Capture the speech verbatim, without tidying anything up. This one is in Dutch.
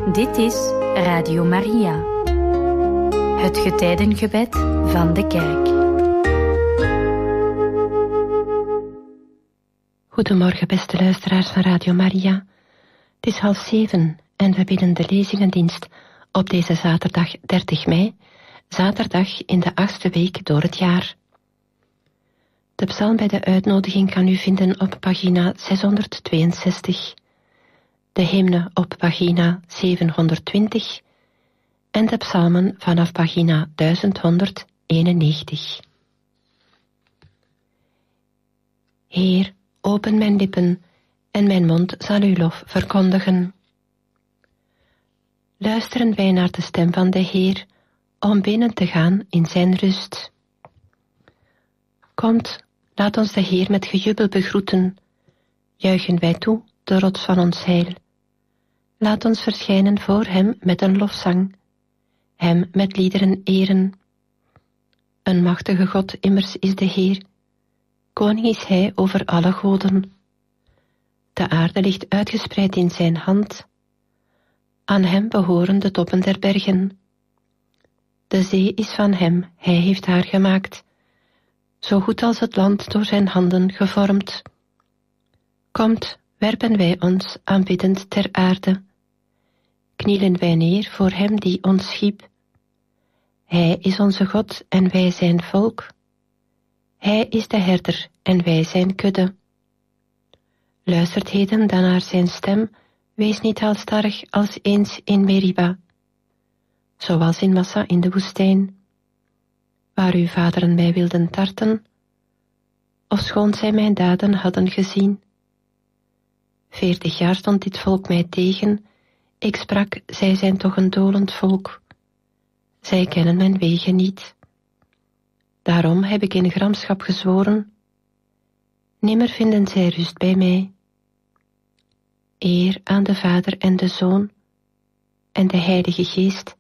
Dit is Radio Maria, het getijdengebed van de kerk. Goedemorgen, beste luisteraars van Radio Maria. Het is half zeven en we bidden de lezingendienst op deze zaterdag dertig mei, zaterdag in de achtste week door het jaar. De psalm bij de uitnodiging kan u vinden op pagina zeshonderdtweeënzestig, de hymne op pagina zevenhonderdtwintig en de psalmen vanaf pagina duizend honderdeenennegentig. Heer, open mijn lippen en mijn mond zal uw lof verkondigen. Luisteren wij naar de stem van de Heer om binnen te gaan in zijn rust. Komt, laat ons de Heer met gejubel begroeten. Juichen wij toe, de rots van ons heil. Laat ons verschijnen voor hem met een lofzang, hem met liederen eren. Een machtige God immers is de Heer, koning is hij over alle goden. De aarde ligt uitgespreid in zijn hand, aan hem behoren de toppen der bergen. De zee is van hem, hij heeft haar gemaakt, zo goed als het land door zijn handen gevormd. Komt, werpen wij ons aanbiddend ter aarde, knielen wij neer voor hem die ons schiep. Hij is onze God en wij zijn volk. Hij is de herder en wij zijn kudde. Luistert heden dan naar zijn stem, wees niet halstarrig als eens in Meriba, zoals in Massa in de woestijn, waar uw vaderen mij wilden tarten, ofschoon zij mijn daden hadden gezien. Veertig jaar stond dit volk mij tegen, ik sprak, zij zijn toch een dolend volk. Zij kennen mijn wegen niet. Daarom heb ik in gramschap gezworen, nimmer vinden zij rust bij mij. Eer aan de Vader en de Zoon en de Heilige Geest,